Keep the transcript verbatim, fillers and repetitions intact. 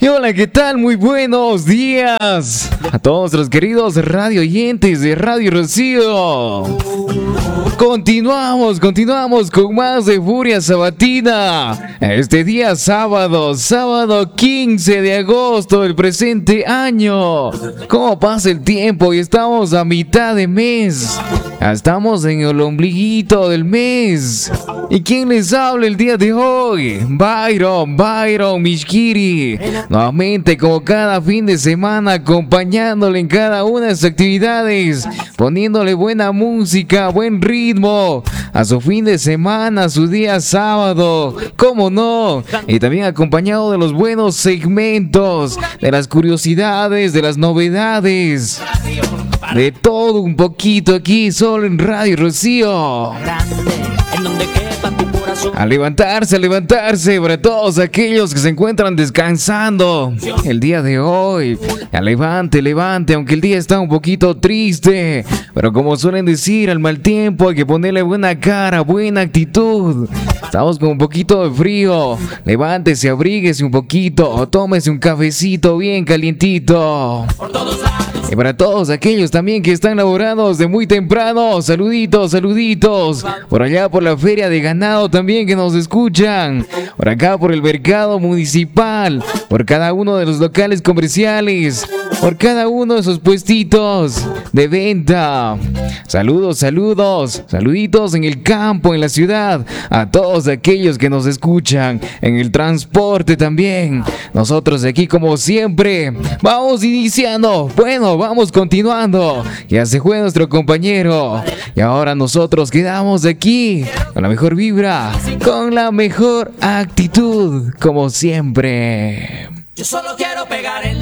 Hola, ¿qué tal? Muy buenos días a todos los queridos radio oyentes de Radio Rocío. Continuamos, continuamos con más de Furia Sabatina. Este día sábado, sábado quince de agosto del presente año. ¿Cómo pasa el tiempo? Y estamos a mitad de mes. Estamos en el ombliguito del mes. ¿Y quién les habla el día de hoy? Byron, Byron Mishkiri. Nuevamente, como cada fin de semana, acompañándole en cada una de sus actividades, poniéndole buena música, buen ritmo a su fin de semana, a su día sábado, ¿cómo no? Y también acompañado de los buenos segmentos, de las curiosidades, de las novedades, de todo un poquito aquí, solo en Radio Rocío. A levantarse, a levantarse para todos aquellos que se encuentran descansando el día de hoy. A levante, levante, aunque el día está un poquito triste, pero como suelen decir, al mal tiempo hay que ponerle buena cara, buena actitud. Estamos con un poquito de frío. Levántese, abríguese un poquito o tómese un cafecito bien calientito. Y para todos aquellos también que están laborados de muy temprano, saluditos, saluditos. Por allá por la feria de ganado también que nos escuchan. Por acá por el mercado municipal. Por cada uno de los locales comerciales. Por cada uno de esos puestitos de venta. Saludos, saludos. Saluditos en el campo, en la ciudad. A todos aquellos que nos escuchan. En el transporte también. Nosotros aquí como siempre. Vamos iniciando. Bueno, vamos continuando. Ya se fue nuestro compañero. Y ahora nosotros quedamos aquí con la mejor vibra, con la mejor actitud, como siempre. Yo solo quiero pegar en